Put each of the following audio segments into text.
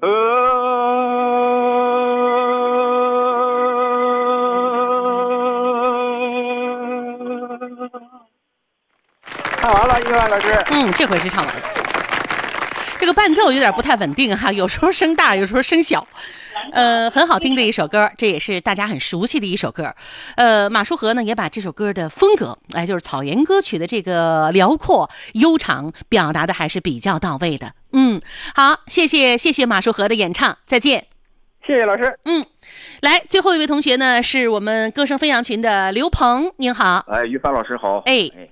唱完了，一万老师。 这回是唱完了。这个伴奏有点不太稳定哈，有时候声大，有时候声小。很好听的一首歌，这也是大家很熟悉的一首歌。马书和呢也把这首歌的风格，就是草原歌曲的这个辽阔悠长，表达的还是比较到位的。好，谢谢马书和的演唱，再见。 谢谢老师。 来，最后一位同学呢是我们歌声分享群的刘鹏，您好。 于帆老师好。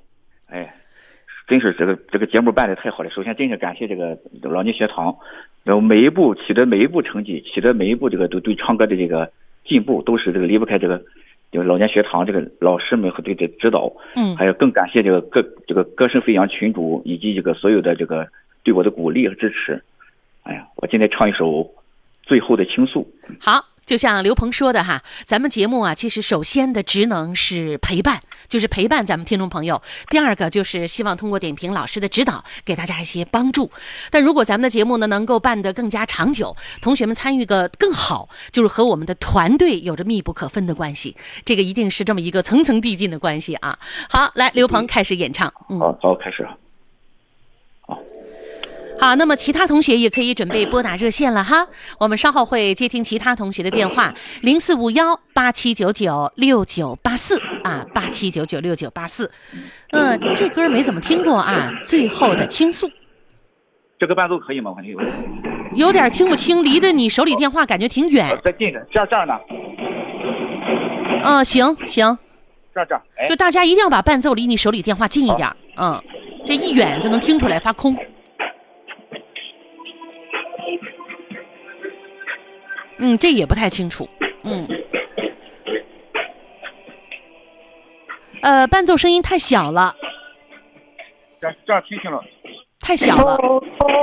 真是这个节目办得太好了。首先，真是感谢这个老年学堂，然后每一步取得每一步成绩，取得每一步这个都对唱歌的这个进步，都是这个离不开这个老年学堂这个老师们和对的指导。还有更感谢这个歌声飞扬群主以及这个所有的这个对我的鼓励和支持。我今天唱一首《最后的倾诉》。 好。就像刘鹏说的哈，咱们节目啊，其实首先的职能是陪伴，就是陪伴咱们听众朋友。第二个就是希望通过点评老师的指导，给大家一些帮助。但如果咱们的节目呢能够办得更加长久，同学们参与个更好，就是和我们的团队有着密不可分的关系。这个一定是这么一个层层递进的关系啊。好，来，刘鹏开始演唱。 好，开始。 好，那么其他同学也可以准备拨打热线了哈，我们稍后会接听其他同学的电话，045187996984啊，87996984。这歌没怎么听过啊，最后的倾诉。 这个伴奏可以吗？ 有点听不清，离着你手里电话感觉挺远。 再近着，这样呢？ 行。 这样。 就大家一定要把伴奏离你手里电话近一点。这一远就能听出来发空。这也不太清楚。伴奏声音太小了。 这样听清了。 太小了。